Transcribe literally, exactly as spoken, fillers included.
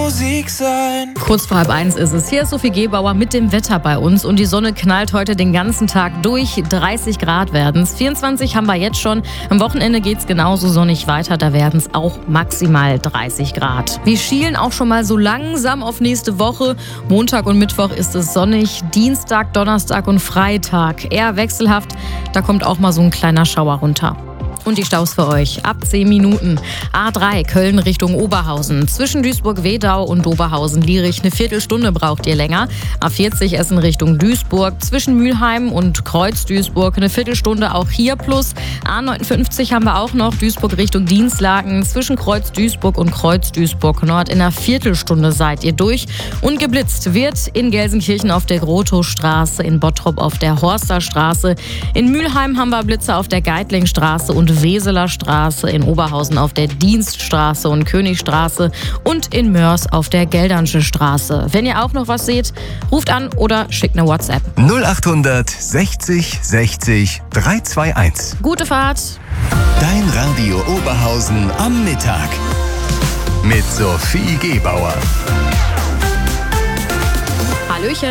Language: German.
Musik sein. Kurz vor halb eins ist es. Hier ist Sophie Gebauer mit dem Wetter bei uns und die Sonne knallt heute den ganzen Tag durch. dreißig Grad werden es. vierundzwanzig haben wir jetzt schon. Am Wochenende geht es genauso sonnig weiter. Da werden es auch maximal dreißig Grad. Wir schielen auch schon mal so langsam auf nächste Woche. Montag und Mittwoch ist es sonnig. Dienstag, Donnerstag und Freitag eher wechselhaft. Da kommt auch mal so ein kleiner Schauer runter. Und die Staus für euch. Ab zehn Minuten. A drei Köln Richtung Oberhausen. Zwischen Duisburg-Wedau und Oberhausen-Lierich eine Viertelstunde braucht ihr länger. A vierzig Essen Richtung Duisburg. Zwischen Mülheim und Kreuz-Duisburg eine Viertelstunde auch hier plus. A neunundfünfzig haben wir auch noch. Duisburg Richtung Dienstlaken. Zwischen Kreuz-Duisburg und Kreuz-Duisburg-Nord in einer Viertelstunde seid ihr durch. Und geblitzt wird in Gelsenkirchen auf der Grotowstraße, in Bottrop auf der Horsterstraße. In Mülheim haben wir Blitze auf der Geitlingstraße und Weseler Straße, in Oberhausen auf der Dienststraße und Königstraße und in Mörs auf der Geldernsche Straße. Wenn ihr auch noch was seht, ruft an oder schickt eine WhatsApp. null achthundert sechzig sechzig dreihunderteinundzwanzig. Gute Fahrt! Dein Radio Oberhausen am Mittag. Mit Sophie Gebauer. Hallöchen!